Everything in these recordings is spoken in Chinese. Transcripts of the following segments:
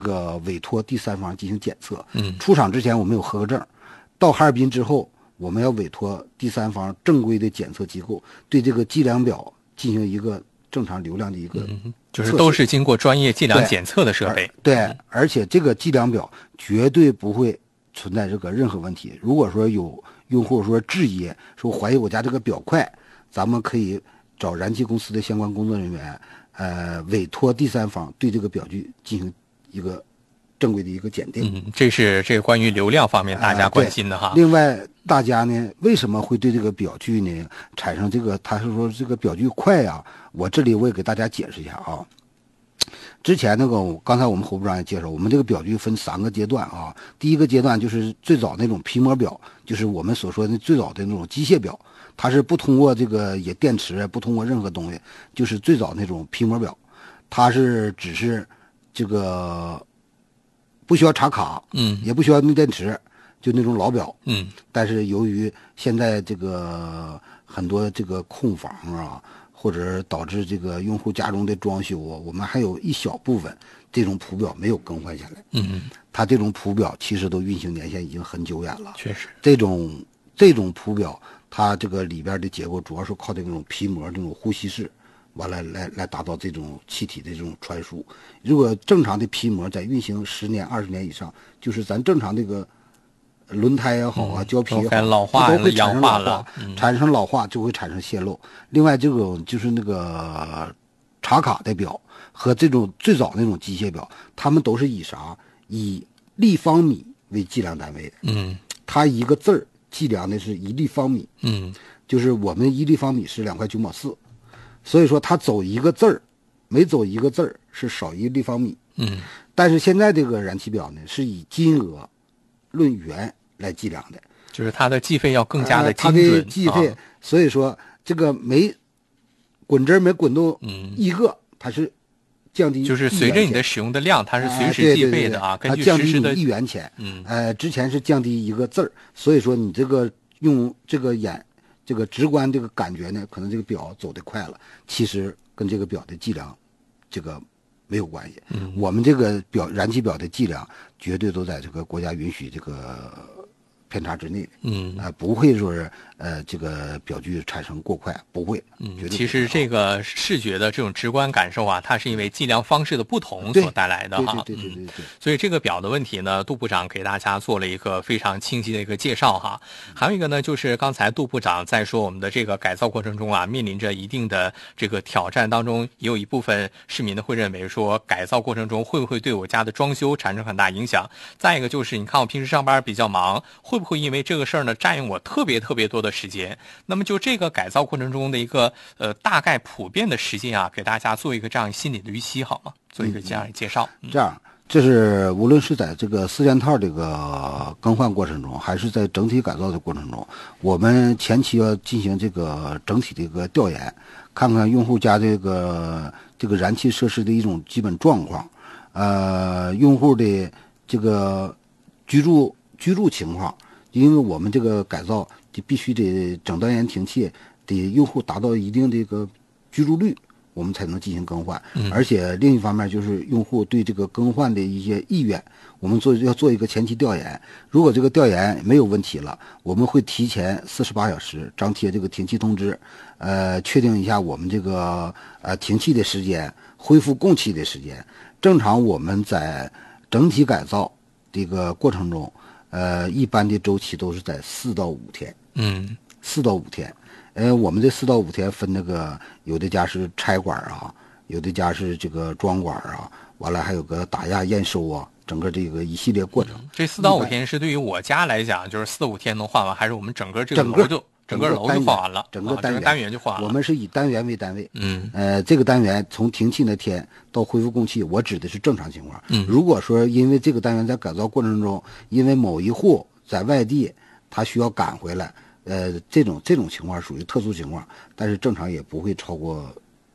个委托第三方进行检测。出厂之前我们有合格证，到哈尔滨之后，我们要委托第三方正规的检测机构对这个计量表进行一个正常流量的一个就是都是经过专业计量检测的设备。 对，而且这个计量表绝对不会存在这个任何问题。如果说有用户说质疑，说怀疑我家这个表快，咱们可以找燃气公司的相关工作人员，委托第三方对这个表具进行一个正规的一个检定。 这是关于流量方面大家关心的哈。 另外，大家呢为什么会对这个表具呢产生这个？他是说这个表具快呀？我这里我也给大家解释一下啊。之前刚才我们侯部长也介绍，我们这个表具分3个阶段啊。第一个阶段就是最早那种皮膜表，就是我们所说的最早的那种机械表，它是不通过这个也电池，不通过任何东西，就是最早那种皮膜表，它是只是这个不需要插卡，也不需要内电池，就那种老表，但是由于现在这个很多这个空房啊，或者导致这个用户家中的装修啊，我们还有一小部分这种普表没有更换下来。它这种普表其实都运行年限已经很久远了。 确实，这种普表，它这个里边的结构主要是靠这种皮膜、这种呼吸式，完了来达到这种气体的这种传输。如果正常的皮膜在运行10年、20年以上，就是咱正常这个轮胎也好啊，胶皮也好， 老化都会产生老了， 产生老化就会产生泄漏。另外，这种就是那个插卡的表和这种最早那种机械表，它们都是以立方米为计量单位的。它一个字儿计量的是1立方米。就是我们1立方米是2块9毛4，所以说它走一个字儿，每走一个字儿是少1立方米。但是现在这个燃气表呢，是以金额论元来计量的， 就是它的计费要更加的精准。 它的计费，所以说这个每滚针每滚动一个，它是降低， 就是随着你的使用的量，它是随时计费的啊。根据实时的 1元钱。之前是降低一个字儿，所以说你这个用这个这个直观这个感觉呢，可能这个表走得快了，其实跟这个表的计量这个没有关系。我们这个燃气表的计量绝对都在这个国家允许这个偏差之内。不会说是这个表具产生过快，不会。 其实这个视觉的这种直观感受啊，它是因为计量方式的不同所带来的哈。 对。 所以这个表的问题呢，杜部长给大家做了一个非常清晰的一个介绍哈。还有一个呢，就是刚才杜部长在说我们的这个改造过程中啊，面临着一定的这个挑战当中，也有一部分市民呢会认为说，改造过程中会不会对我家的装修产生很大影响？再一个就是，你看我平时上班比较忙，会不会因为这个事儿呢占用我特别多的时间？那么就这个改造过程中的一个大概普遍的时间啊，给大家做一个这样心理的预期好吗？做一个这样的介绍。 这样，这是无论是在这个4件套这个更换过程中，还是在整体改造的过程中，我们前期要进行这个整体的一个调研，看看用户家这个燃气设施的一种基本状况，用户的这个居住情况。因为我们这个改造就必须得整单元停气，得用户达到一定的一个居住率，我们才能进行更换。而且另一方面就是用户对这个更换的一些意愿，我们要做一个前期调研。如果这个调研没有问题了，我们会提前48小时张贴这个停气通知，确定一下我们这个停气的时间，恢复供气的时间。正常我们在整体改造这个过程中，一般的周期都是在4到5天。4到5天。我们这4到5天分那个，有的家是拆管啊，有的家是这个装管啊，完了还有个打压验收啊，整个这个一系列过程。 这4到5天是对于我家来讲，就是4到5天能换完，还是我们整个这个楼就整个楼就换完了， 整个单元就换完了。 我们是以单元为单位。这个单元从停气那天到恢复供气，我指的是正常情况。如果说因为这个单元在改造过程中，因为某一户在外地，他需要赶回来，这种情况属于特殊情况，但是正常也不会超过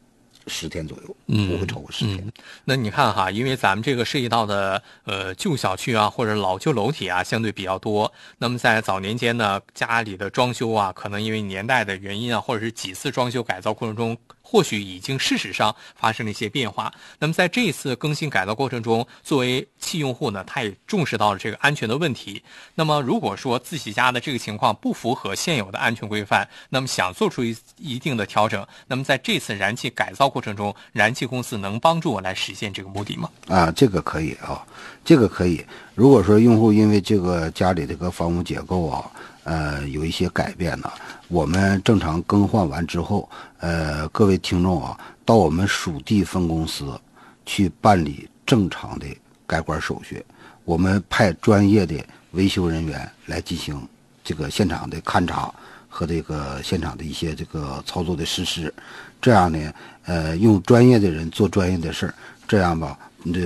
10天左右，不会超过10天。 那你看哈，因为咱们这个涉及到的旧小区啊，或者老旧楼体啊，相对比较多。那么在早年间呢，家里的装修啊，可能因为年代的原因啊，或者是几次装修改造过程中， 或许已经事实上发生了一些变化。那么在这一次更新改造过程中，作为汽用户呢，他也重视到了这个安全的问题。那么如果说自己家的这个情况不符合现有的安全规范，那么想做出一定的调整，那么在这次燃气改造过程中，燃气公司能帮助我来实现这个目的吗？ 这个可以啊，这个可以。如果说用户因为这个家里这个房屋结构有一些改变呢，我们正常更换完之后，各位听众到我们属地分公司去办理正常的改管手续，我们派专业的维修人员来进行这个现场的勘查和这个现场的一些这个操作的实施，这样呢，用专业的人做专业的事儿，这样吧，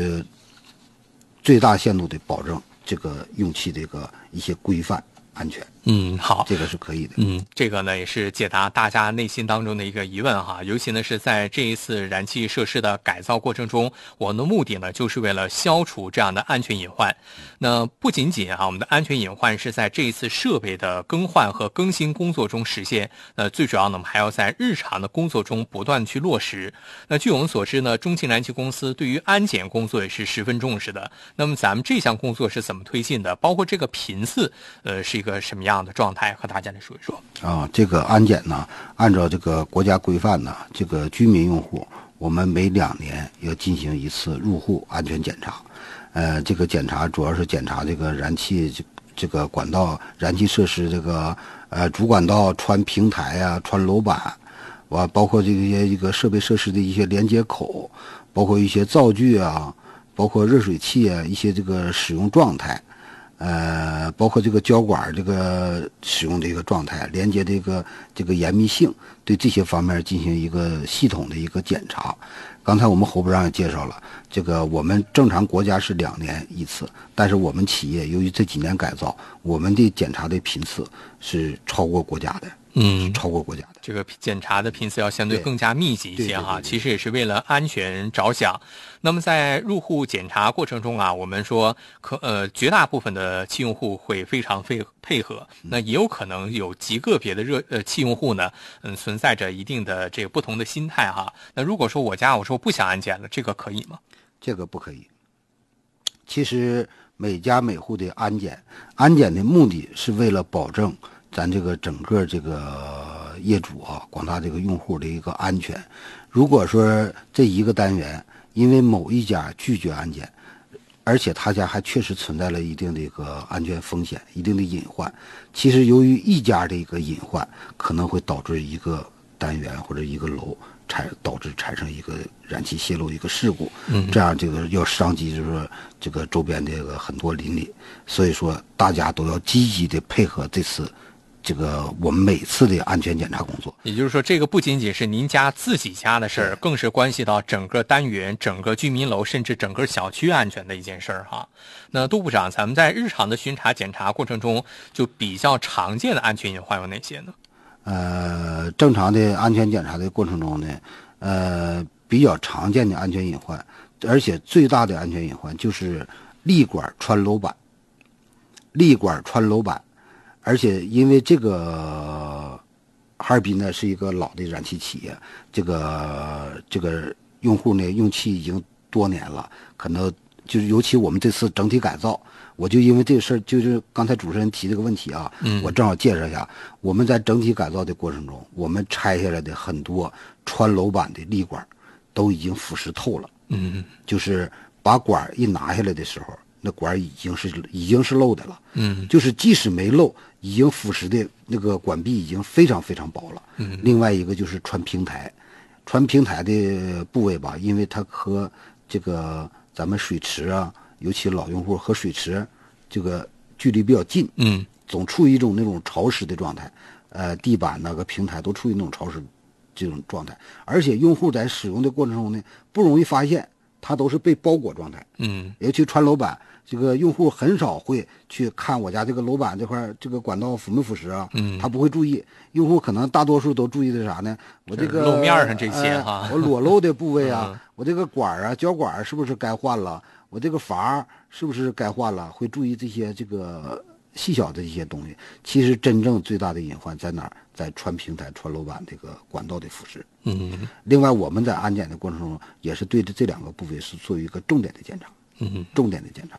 最大限度的保证这个用气这个一些规范安全。 好， 这个是可以的。 这个呢也是解答大家内心当中的一个疑问哈，尤其呢是在这一次燃气设施的改造过程中，我们的目的呢就是为了消除这样的安全隐患。那不仅仅我们的安全隐患是在这一次设备的更换和更新工作中实现，最主要呢我们还要在日常的工作中不断去落实。那据我们所知呢，中汽燃气公司对于安检工作也是十分重视的。那么咱们这项工作是怎么推进的？包括这个频次，是一个什么样的状态，和大家来说一说。 这个安检呢，按照这个国家规范呢，这个居民用户我们每2年要进行一次入户安全检查。这个检查主要是检查这个燃气这个管道、燃气设施这个主管道穿平台穿楼板，包括这个设备设施的一些连接口，包括一些灶具包括热水器一些这个使用状态。包括这个胶管这个使用的一个状态，连接这个严密性，对这些方面进行一个系统的一个检查。刚才我们侯部长也介绍了，这个我们正常国家是2年一次，但是我们企业由于这几年改造，我们的检查的频次是超过国家的。超过国家的这个检查的频次要相对更加密集一些哈，其实也是为了安全着想。那么在入户检查过程中我们说绝大部分的汽用户会非常配合，那也有可能有极个别的汽用户呢，存在着一定的这个不同的心态哈。那如果说我说不想安检了，这个可以吗？ 这个不可以。其实每家每户的安检的目的是为了保证咱这个整个这个业主广大这个用户的一个安全。如果说这一个单元因为某一家拒绝安检，而且他家还确实存在了一定的一个安全风险、一定的隐患，其实由于一家的一个隐患，可能会导致一个单元或者一个楼导致产生一个燃气泄漏一个事故。这样这个要伤及就是说这个周边这个很多邻里，所以说大家都要积极的配合这个我们每次的安全检查工作。 也就是说，这个不仅仅是您家自己家的事儿，更是关系到整个单元、整个居民楼，甚至整个小区安全的一件事儿哈。那杜部长，咱们在日常的巡查检查过程中，就比较常见的安全隐患有哪些呢？ 正常的安全检查的过程中呢，比较常见的安全隐患，而且最大的安全隐患就是立管穿楼板。而且因为这个哈尔滨呢是一个老的燃气企业，这个用户呢用气已经多年了，可能就是尤其我们这次整体改造，我就因为这个事儿，就是刚才主持人提这个问题我正好介绍一下，我们在整体改造的过程中，我们拆下来的很多穿楼板的立管都已经腐蚀透了。就是把管一拿下来的时候，那管已经是漏的了。就是即使没漏，已经腐蚀的那个管壁已经非常非常薄了。另外一个就是穿平台的部位吧，因为它和这个咱们水池尤其老用户和水池这个距离比较近，总处于一种那种潮湿的状态，地板那个平台都处于那种潮湿这种状态，而且用户在使用的过程中呢，不容易发现它都是被包裹状态。尤其穿楼板，这个用户很少会去看我家这个楼板这块这个管道腐没腐蚀他不会注意。用户可能大多数都注意的啥呢？我这个路面上这些我裸露的部位我这个管胶管是不是该换了？我这个阀是不是该换了？会注意这些这个细小的一些东西，其实真正最大的隐患在哪儿？在穿平台、穿楼板这个管道的腐蚀。另外我们在安检的过程中，也是对这两个部位是做一个重点的检查。重点的检查。